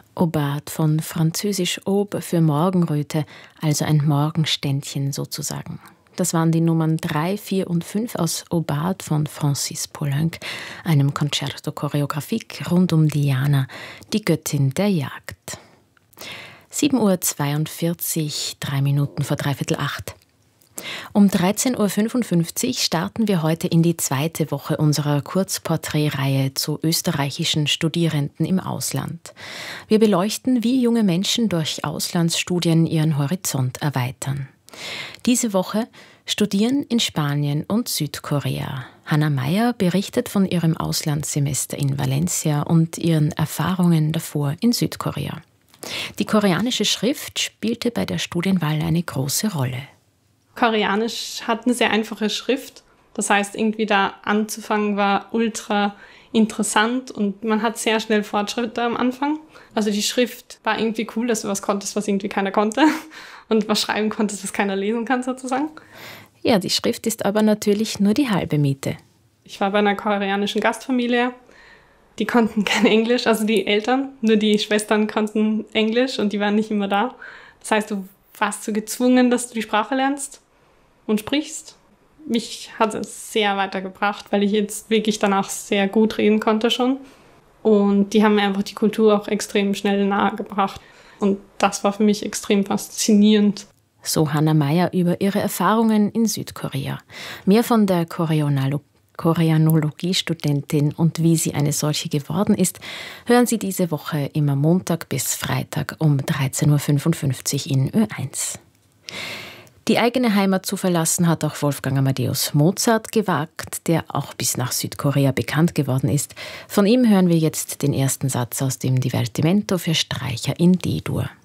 Aubade von französisch Aube für Morgenröte, also ein Morgenständchen sozusagen. Das waren die Nummern 3, 4 und 5 aus Aubade von Francis Poulenc, einem Concerto Choreographique rund um Diana, die Göttin der Jagd. 7:42 Uhr, 3 Minuten vor 7:45. Um 13:55 Uhr starten wir heute in die zweite Woche unserer Kurzporträtreihe zu österreichischen Studierenden im Ausland. Wir beleuchten, wie junge Menschen durch Auslandsstudien ihren Horizont erweitern. Diese Woche studieren in Spanien und Südkorea. Hanna Meyer berichtet von ihrem Auslandssemester in Valencia und ihren Erfahrungen davor in Südkorea. Die koreanische Schrift spielte bei der Studienwahl eine große Rolle. Koreanisch hat eine sehr einfache Schrift. Das heißt, irgendwie da anzufangen war ultra interessant und man hat sehr schnell Fortschritte am Anfang. Also die Schrift war irgendwie cool, dass du was konntest, was irgendwie keiner konnte und was schreiben konntest, was keiner lesen kann sozusagen. Ja, die Schrift ist aber natürlich nur die halbe Miete. Ich war bei einer koreanischen Gastfamilie. Die konnten kein Englisch, also die Eltern, nur die Schwestern konnten Englisch und die waren nicht immer da. Das heißt, du warst so gezwungen, dass du die Sprache lernst und sprichst. Mich hat es sehr weitergebracht, weil ich jetzt wirklich danach sehr gut reden konnte schon. Und die haben mir einfach die Kultur auch extrem schnell nahegebracht. Und das war für mich extrem faszinierend. So Hanna Meyer über ihre Erfahrungen in Südkorea. Mehr von der Koreanologie-Studentin und wie sie eine solche geworden ist, hören Sie diese Woche immer Montag bis Freitag um 13:55 Uhr in Ö1. Die eigene Heimat zu verlassen hat auch Wolfgang Amadeus Mozart gewagt, der auch bis nach Südkorea bekannt geworden ist. Von ihm hören wir jetzt den ersten Satz aus dem Divertimento für Streicher in D-Dur.